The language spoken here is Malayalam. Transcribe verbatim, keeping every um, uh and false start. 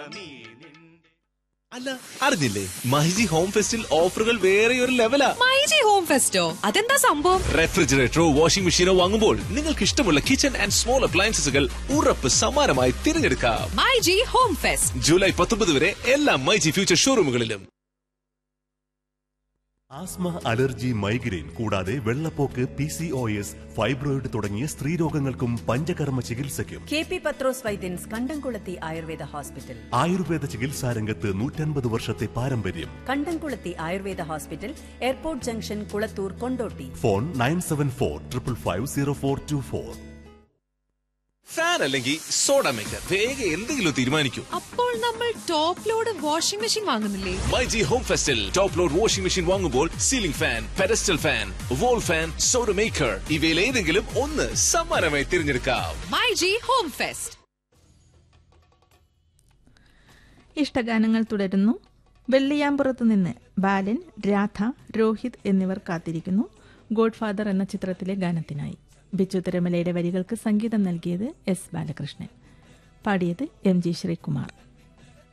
അല്ല, അറിഞ്ഞില്ലേ മൈജി ഹോം ഫെസ്റ്റിൽ ഓഫറുകൾ വേറെ ഒരു ലെവലാ. മൈജി ഹോം ഫെസ്റ്റോ? അതെന്താ സംഭവം? റെഫ്രിജറേറ്ററോ വാഷിംഗ് മെഷീനോ വാങ്ങുമ്പോൾ നിങ്ങൾക്ക് ഇഷ്ടമുള്ള കിച്ചൺ ആൻഡ് സ്മോൾ അപ്ലയൻസസുകൾ ഉറപ്പ് സമ്മാനമായി തിരഞ്ഞെടുക്കാം. മൈജി ഹോം ഫെസ്റ്റ് ജൂലൈ പത്തൊമ്പത് വരെ എല്ലാ myG future ഷോറൂമുകളിലും. Asthma, allergy, migraine കൂടാതെ വെള്ളപ്പോക്ക്, P C O S, fibroid തുടങ്ങിയ സ്ത്രീരോഗങ്ങൾക്കും പഞ്ചകർമ്മ ചികിത്സയ്ക്കും കെ പി പത്രോസ് വൈദ്യൻസ് കണ്ടംകുളത്തി ആയുർവേദ ഹോസ്പിറ്റൽ. ആയുർവേദ ചികിത്സാ രംഗത്ത് നൂറ്റൻപത് വർഷത്തെ പാരമ്പര്യം. കണ്ടംകുളത്തി Ayurveda hospital, airport junction, Kulathur, Kondotty. Phone nine seven four triple five zero four to four. Fan അല്ലെങ്കിൽ സോഡ മേക്കർ, വേഗം എന്തെങ്കിലും തീരുമാനിക്കൂ. അപ്പോൾ നമ്മൾ top load washing machine വാങ്ങുന്നില്ലേ? MyG home ഫെസ്റ്റിൽ top load washing machine വാങ്ങുമ്പോൾ ceiling fan, pedestal fan, wall fan, soda maker ഇവയിൽ ഏതെങ്കിലും ഒന്ന് സമ്മാനമായി തിരഞ്ഞെടുക്കാം. MyG home fest. ഇഷ്ടഗാനങ്ങൾ തുടരുന്നു. വെള്ളിയാമ്പുറത്ത് നിന്ന് ബാലൻ, രാധ, രോഹിത് എന്നിവർ കാത്തിരിക്കുന്നു ഗോഡ്ഫാദർ എന്ന ചിത്രത്തിലെ ഗാനത്തിനായി. ബിച്ചു തിരുമലയുടെ വരികൾക്ക് സംഗീതം നൽകിയത് എസ് ബാലകൃഷ്ണൻ. പാടിയത് എം ജി ശ്രീകുമാർ.